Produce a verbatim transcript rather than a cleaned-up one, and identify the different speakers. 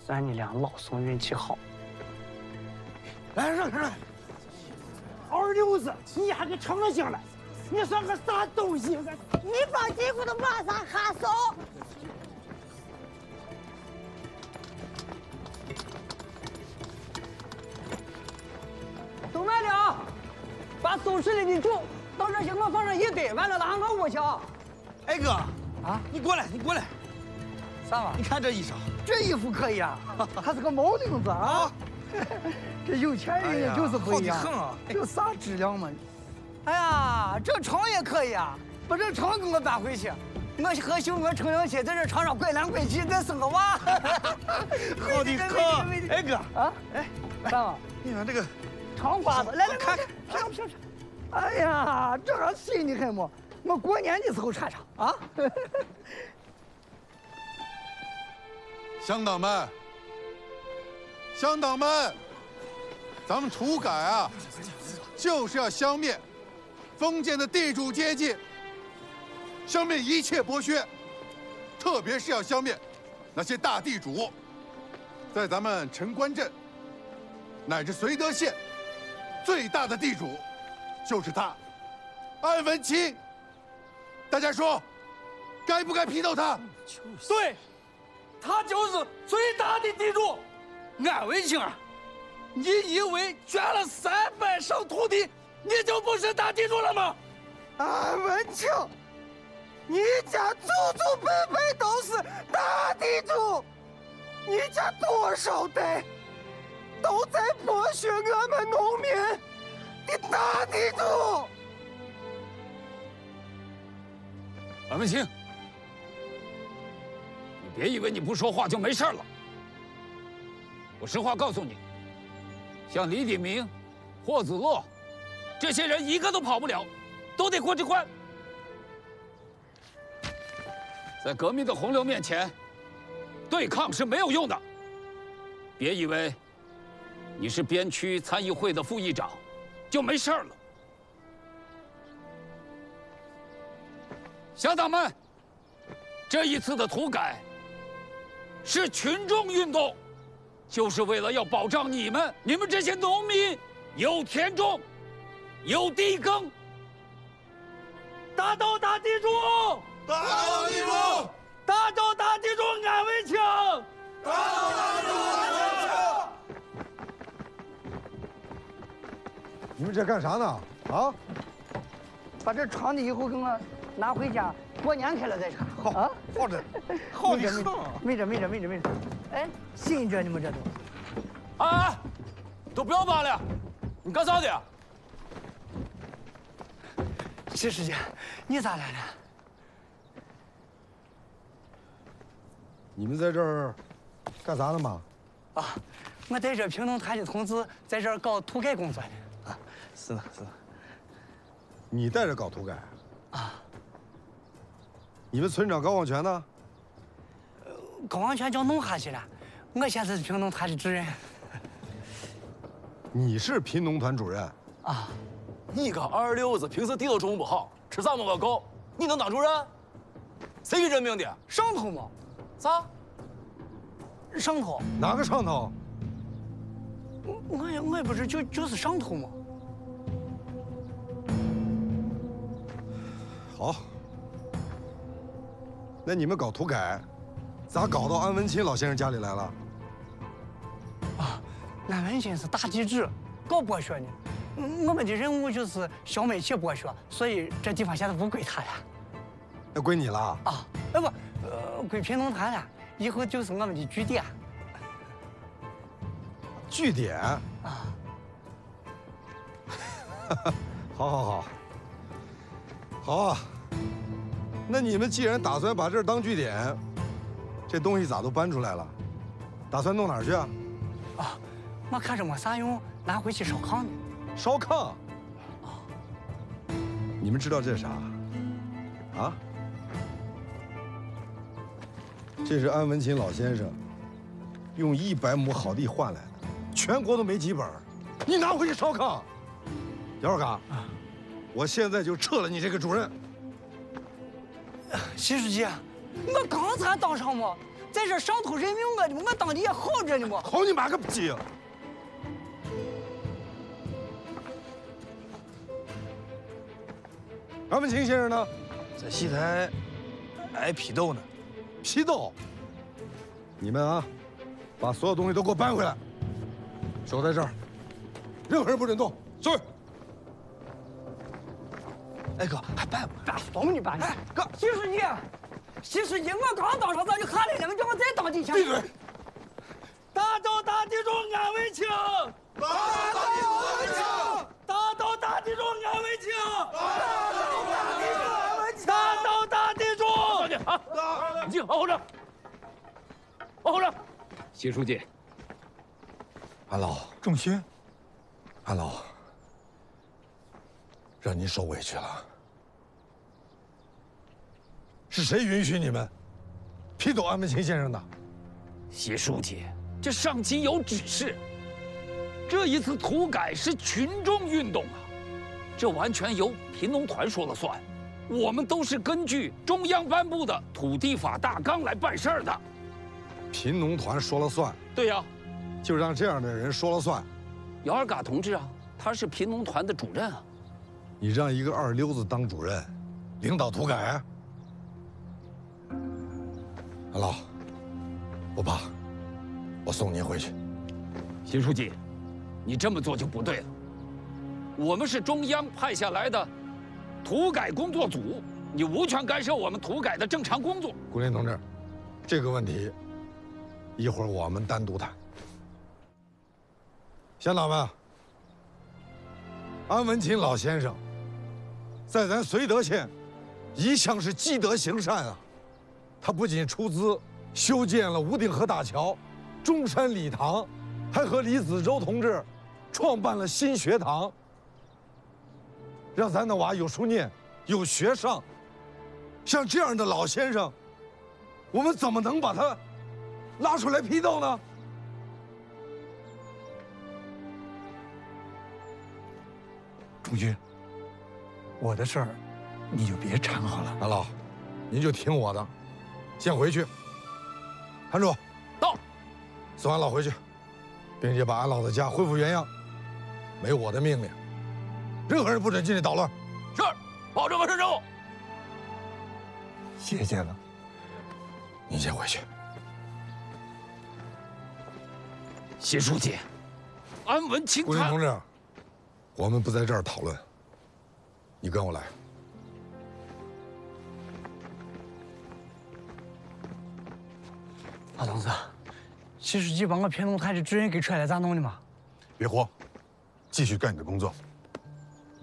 Speaker 1: 算你俩老宋运气好。
Speaker 2: 来，让开！二流子，你还给成性了？你算个啥东西？
Speaker 3: 你帮地库的马上哈手。
Speaker 1: 都来了，把收拾里的猪到这些我放上一堆，完了拉上我屋去啊！
Speaker 2: 哎哥，啊，你过来，你过来。
Speaker 1: 啥玩意？
Speaker 2: 你看这衣裳，
Speaker 1: 这衣服可以啊，还是个毛领子啊！这有钱人就是不一样，
Speaker 2: 好的很啊！
Speaker 1: 这啥质量嘛？哎呀，这床也可以啊，把这床给我搬回去。我和媳妇我成两期在这床上拐来拐去，再生个娃。
Speaker 2: 好的很。哎哥，
Speaker 1: 啊，哎，啥玩意？
Speaker 2: 你看这个
Speaker 1: 床瓜子，来来
Speaker 2: 看
Speaker 1: 看，漂漂漂。哎呀，这还新的很么？我过年的时候穿上啊。
Speaker 4: 乡党们，乡党们，咱们土改啊，就是要消灭封建的地主阶级，消灭一切剥削，特别是要消灭那些大地主。在咱们陈官镇乃至绥德县，最大的地主就是他，安文清。大家说，该不该批斗他？
Speaker 2: 对。他就是最大的地主，安文清啊！你以为捐了三百升土地，你就不是大地主了吗？
Speaker 1: 安文清，你家祖祖辈辈都是大地主，你家多少代都在剥削我们农民的大地主。
Speaker 5: 安文清。别以为你不说话就没事了。我实话告诉你，像李鼎铭、霍子乐这些人一个都跑不了，都得过这关。在革命的洪流面前，对抗是没有用的。别以为你是边区参议会的副议长就没事了。乡党们，这一次的土改是群众运动，就是为了要保障你们、你们这些农民有田种、有地耕。
Speaker 2: 打倒大地主！
Speaker 4: 打倒地主！
Speaker 2: 打倒大地主安文清！
Speaker 4: 打倒大地主安文清！
Speaker 6: 你们这干啥呢？啊？
Speaker 1: 把这床的以后给我拿回家，过年开了再穿。
Speaker 6: 好
Speaker 1: 啊，
Speaker 6: 好着，
Speaker 1: 好着没着没着没着没着。哎，新着你们这都。
Speaker 5: 哎，都不要扒了，你干啥的呀？
Speaker 1: 徐师姐，你咋来了？
Speaker 6: 你们在这儿干啥呢嘛？
Speaker 1: 啊，我带着平东团的同志在这儿搞土改工作呢。啊，是的，是的。
Speaker 6: 你带着搞土改？
Speaker 1: 啊。
Speaker 6: 你们村长高望全呢？
Speaker 1: 高望全叫弄下去了，我现在是平东团的主任。
Speaker 6: 你是贫农团主任？
Speaker 1: 啊。
Speaker 7: 你个二流子，平时地都种不好，吃啥么个狗？你能当主任？谁给任命的？
Speaker 1: 上头嘛？
Speaker 7: 啥？
Speaker 1: 上头？
Speaker 6: 哪个上头？
Speaker 1: 我我也我也不知，就就是上头嘛。
Speaker 6: 好。那你们搞土改，咋搞到安文清老先生家里来了？
Speaker 1: 啊，安文清是大地主，搞剥削呢。我们的任务就是消灭起剥削，所以这地方现在不归他了。
Speaker 6: 那归你了？
Speaker 1: 啊，哎不，呃，归平东团了。以后就是我们的据点。
Speaker 6: 据点？
Speaker 1: 啊。
Speaker 6: 好，好，好，好啊。那你们既然打算把这儿当据点，这东西咋都搬出来了？打算弄哪儿去啊？
Speaker 1: 啊，我看着没啥用，拿回去烧炕呢。
Speaker 6: 烧炕？啊！你们知道这是啥？啊？这是安文清老先生用一百亩好地换来的，全国都没几本。你拿回去烧炕。姚二嘎，啊，我现在就撤了你这个主任。
Speaker 1: 徐书记，我刚才当上嘛， 在这伤透人命我的，我当地也好着呢么？
Speaker 6: 好你妈个逼！安文清先生呢？
Speaker 8: 在戏台挨批斗呢。
Speaker 6: 批斗？你们啊，把所有东西都给我搬回来，守在这儿，任何人不准动。是。
Speaker 8: 哎哥，还办不
Speaker 1: 办怂你办？哎哥，徐书记，徐书记，我刚当上咱就喊来了，叫我再当地前。
Speaker 6: 闭嘴！
Speaker 2: 打倒大地主安文清！
Speaker 4: 打倒安文清！
Speaker 2: 打倒大地主安文清！
Speaker 1: 打倒大地主！
Speaker 5: 少爷啊，你静，好好着，好好着。徐书记，
Speaker 6: 安老，
Speaker 8: 仲勋，
Speaker 6: 安老，让您受委屈了。是谁允许你们批斗安文清先生的？
Speaker 5: 徐书记，这上级有指示，这一次土改是群众运动啊，这完全由贫农团说了算。我们都是根据中央颁布的土地法大纲来办事儿的。
Speaker 6: 贫农团说了算？
Speaker 5: 对呀，
Speaker 6: 就让这样的人说了算。
Speaker 5: 姚二嘎同志啊，他是贫农团的主任啊。
Speaker 6: 你让一个二流子当主任，领导土改？安老，不怕，我送您回去。
Speaker 5: 徐书记，你这么做就不对了。我们是中央派下来的土改工作组，你无权干涉我们土改的正常工作。
Speaker 6: 顾林同志，这个问题一会儿我们单独谈。乡党们，安文清老先生在咱绥德县一向是积德行善啊。他不仅出资修建了吴定河大桥、中山礼堂，还和李子洲同志创办了新学堂，让咱的娃有书念、有学上。像这样的老先生，我们怎么能把他拉出来批斗呢？
Speaker 8: 仲勋，我的事儿你就别掺和了。
Speaker 6: 安老，您就听我的，先回去。韩主，
Speaker 5: 到，
Speaker 6: 送安老回去，并且把安老的家恢复原样。没我的命令，任何人不准进去捣乱。
Speaker 5: 是，保证完成任务。
Speaker 8: 谢谢了。
Speaker 6: 您先回去。
Speaker 5: 徐书记，安文清他
Speaker 6: 顾林同志，我们不在这儿讨论，你跟我来。
Speaker 1: 老同志，徐书记把我贫农团的主任给踹了，咋弄的嘛？
Speaker 4: 别慌，继续干你的工作。